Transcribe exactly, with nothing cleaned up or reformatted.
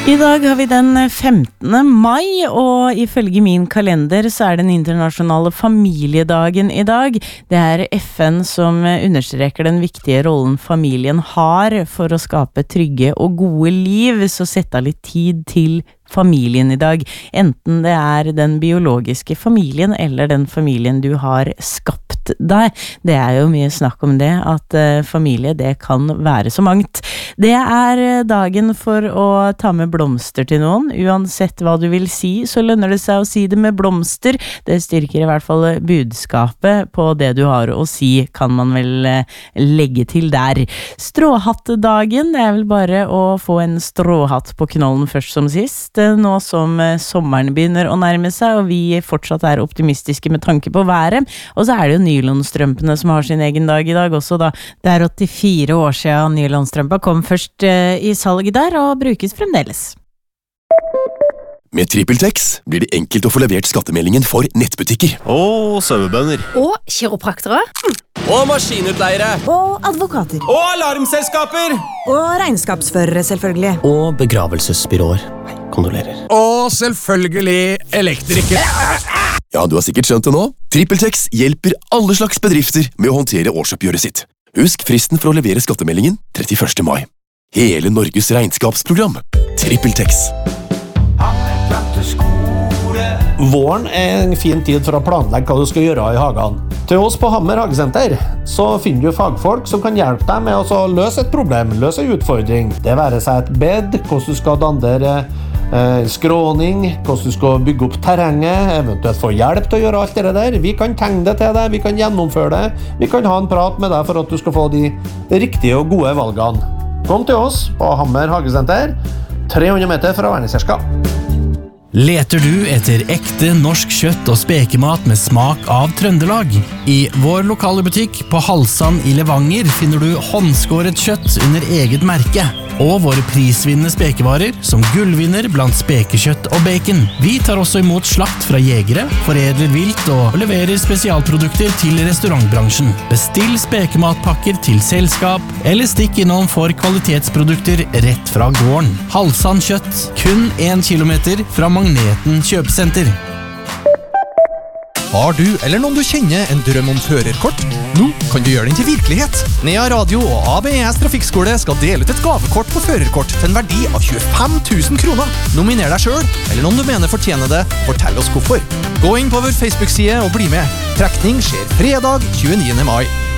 I dag har vi den femtende mai, og ifølge min kalender så er den internasjonale familiedagen i dag. Det er F N som understreker den viktige rollen familien har for å skape trygge og gode liv, så sett av litt tid til familien i dag, enten det er den biologiske familien eller den familien du har skapt deg. Det er jo mye snakk om det, at uh, familie det kan være så mangt. Det er dagen for å ta med blomster til noen. Uansett hva du vil si, så lønner det seg å si det med blomster. Det styrker i hvert fall budskapet på det du har å si, kan man vel uh, legge til der. Stråhattdagen, det er vel bare å få en stråhatt på knollen først som sist. Nå som sommeren begynner å nærme seg, og vi fortsatt er optimistiske med tanke på været. Og så er det jo nylonstrømpene som har sin egen dag i dag også da. Det er åttifire år siden nylonstrømpa kom først uh, i salg der, og brukes fremdeles. Med TrippelTex blir det enkelt å få levert skattemeldingen for nettbutikker. Og sauebønder. Og kiropraktere. Og maskinutleiere. Og advokater. Og alarmselskaper. Og regnskapsførere, selvfølgelig. Og begravelsesbyråer. Hei, kondolerer. Og selvfølgelig elektrikere. Ja, du har sikkert skjønt det nå. TrippelTex hjelper alle slags bedrifter med å håndtere årsoppgjøret sitt. Husk fristen for å levere skattemeldingen trettiførste mai. Hele Norges regnskapsprogram. TrippelTex. Våren er en fin tid for å planlegge hva du skal gjøre i hagen. Til oss på Hammer Hagesenter så finner du fagfolk som kan hjelpe deg med å løse et problem, løse en utfordring. Det være seg et bed, hvordan du skal dandere eh, skråning, hvordan du skal bygge opp terrenget, eventuelt få hjelp til å gjøre alt det der. Vi kan tegne det til deg, vi kan gjennomføre det, vi kan ha en prat med deg for at du skal få de riktige og gode valgene. Kom til oss på Hammer Hagesenter, tre hundre meter fra Verneserska. Leter du etter ekte norsk kjøtt og spekemat med smak av Trøndelag? I vår lokale butikk på Halsan i Levanger finner du håndskåret kjøtt under eget merke, og våre prisvinnende spekevarer som gullvinner blant spekekjøtt og bacon. Vi tar også imot slakt fra jegere, foredler vilt og leverer spesialprodukter til restaurantbransjen. Bestill spekematpakker til selskap, eller stikk innom for kvalitetsprodukter rett fra gården. Halsan kjøtt, kun en kilometer fra Magneten kjøpesenter. Har du eller noen du kjenner en drøm om førerkort? Nå kan du gjøre den til virkelighet. Nea Radio og A B E S Trafikkskole skal dele ut et gavekort på førerkort til en verdi av tjuefem tusen kroner. Nominer deg selv, eller noen du mener fortjener det. Fortell oss hvorfor. Gå inn på vår Facebook-side og bli med. Trekning skjer fredag tjueniende mai.